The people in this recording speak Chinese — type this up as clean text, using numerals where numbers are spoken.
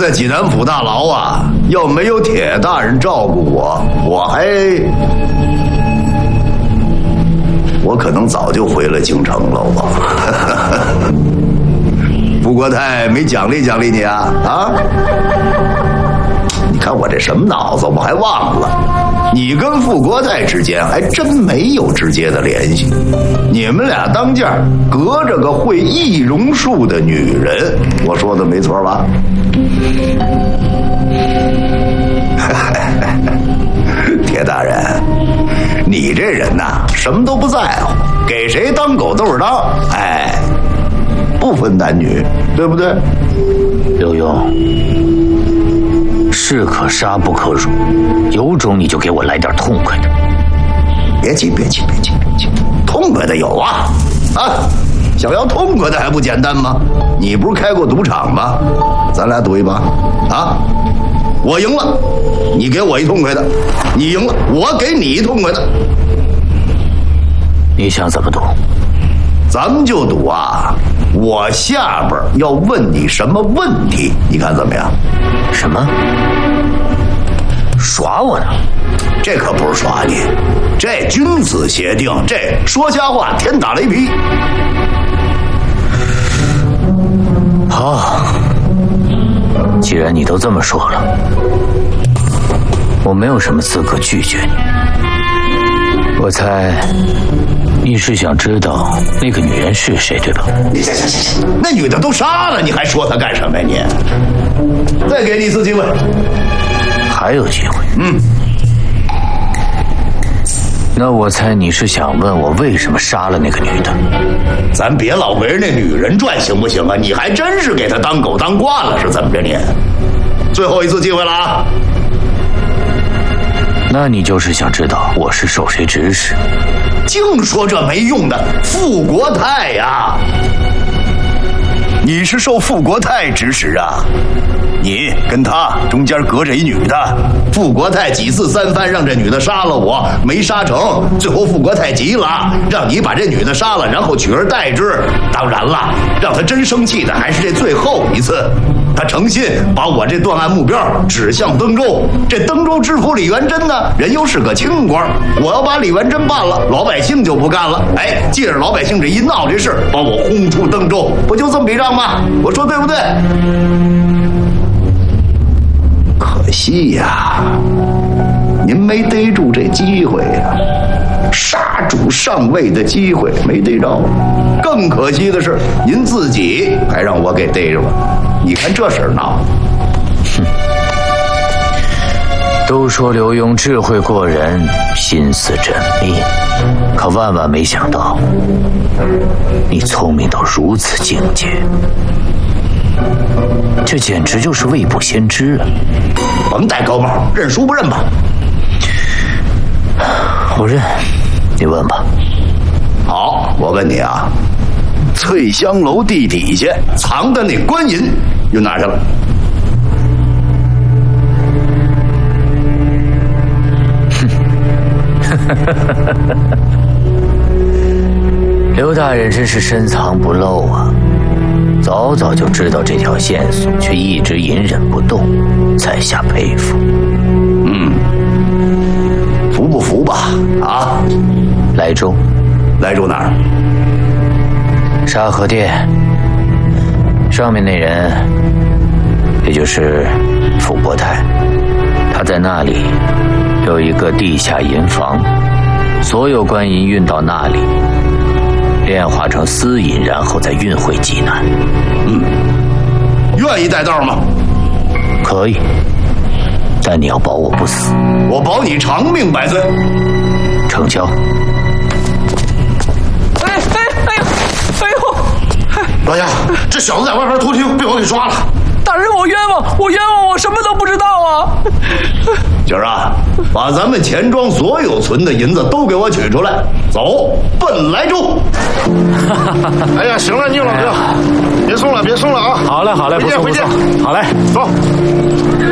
在济南府大牢啊，要没有铁大人照顾我可能早就回了京城了吧。傅国泰没奖励奖励你啊？啊？你看我这什么脑子，我还忘了，你跟傅国泰之间还真没有直接的联系，你们俩当间隔着个会易容术的女人，我说的没错吧？铁大人，你这人呐，什么都不在乎，给谁当狗都是当，哎，不分男女，对不对？ 刘墉，士可杀不可辱，有种你就给我来点痛快的。 别急，痛快的有啊！想要痛快的还不简单吗？你不是开过赌场吗？咱俩赌一把啊！我赢了，你给我一痛快的；你赢了，我给你一痛快的。 你想怎么赌？ 咱们就赌啊！我下边要问你什么问题，你看怎么样？ 什么？耍我呢？ 这可不是耍你，这君子协定，这说瞎话天打雷劈。 好，既然你都这么说了，我没有什么资格拒绝你。我猜你是想知道那个女人是谁，对吧？ 行，那女的都杀了，你还说她干什么呀你？再给你一次机会。 还有机会？那我猜你是想问我为什么杀了那个女的。 咱别老围着那女人转行不行啊？你还真是给她当狗当惯了是怎么着你？最后一次机会了啊！ 那你就是想知道我是受谁指使？ 净说这没用的，傅国泰呀！你是受傅国泰指使啊？你跟他中间隔着一女的，傅国泰几次三番让这女的杀了我，没杀成，最后傅国泰急了，让你把这女的杀了，然后取而代之。当然了，让他真生气的还是这最后一次。他诚心把我这断案目标指向登州，这登州知府李元珍呢，人又是个清官，我要把李元珍办了，老百姓就不干了。哎，借着老百姓这一闹这事，把我轰出登州，不就这么笔账吗？我说对不对？可惜呀，您没逮住这机会呀，杀主上位的机会没逮着。更可惜的是，您自己还让我给逮着了。你看这事儿闹的。 都说刘墉智慧过人，心思缜密，可万万没想到，你聪明到如此境界，这简直就是未卜先知啊！ 甭戴高帽，认输不认吧？ 我认，你问吧。 好，我问你啊，翠香楼地底下藏的那官银又哪去了？ 刘大人真是深藏不露啊，早早就知道这条线索，却一直隐忍不动，在下佩服。 服不服吧？啊， 莱州哪儿？ 沙河店上面那人，也就是傅国泰，他在那里有一个地下银房，所有官银运到那里，炼化成私银，然后再运回济南。 愿意带道吗？ 可以，但你要保我不死。 我保你长命百岁。 成交。 老爷，这小子在外边偷听，被我给抓了。 大人，我冤枉，我什么都不知道啊！ 今儿啊，把咱们钱庄所有存的银子都给我取出来，走，奔莱州。 哎呀，行了，宁老哥，别送了啊！ 好嘞，不送，好嘞， 走。